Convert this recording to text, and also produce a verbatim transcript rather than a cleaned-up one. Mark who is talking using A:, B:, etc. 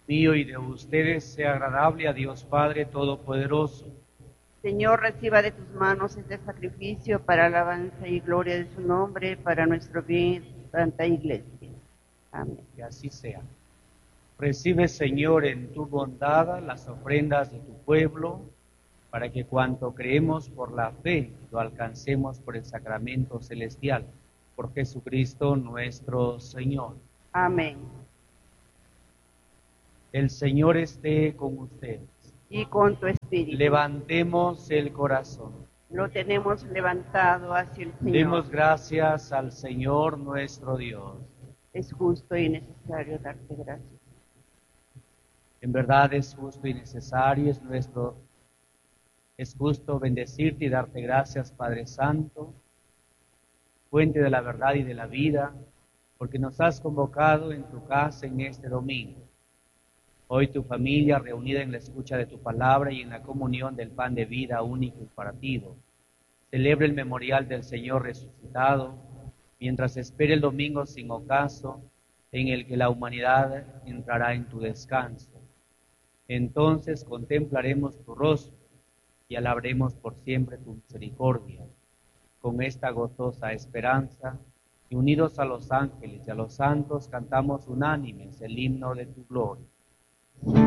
A: mío y de ustedes sea agradable a Dios Padre Todopoderoso.
B: Señor, reciba de tus manos este sacrificio para alabanza y gloria de su nombre, para nuestro bien, Santa Iglesia. Amén.
A: Que así sea. Recibe, Señor, en tu bondad las ofrendas de tu pueblo, para que cuanto creemos por la fe lo alcancemos por el sacramento celestial, por Jesucristo nuestro Señor.
B: Amén.
A: El Señor esté con ustedes.
B: Y con tu espíritu.
A: Levantemos el corazón.
B: Lo tenemos levantado hacia el Señor.
A: Demos gracias al Señor nuestro Dios.
B: Es justo y necesario darte gracias.
A: En verdad es justo y necesario, es nuestro, es justo bendecirte y darte gracias, Padre Santo, fuente de la verdad y de la vida, porque nos has convocado en tu casa en este domingo. Hoy tu familia, reunida en la escucha de tu palabra y en la comunión del pan de vida único y partido, celebra el memorial del Señor resucitado, mientras espera el domingo sin ocaso, en el que la humanidad entrará en tu descanso. Entonces contemplaremos tu rostro y alabaremos por siempre tu misericordia. Con esta gozosa esperanza, y unidos a los ángeles y a los santos, cantamos unánimes el himno de tu gloria.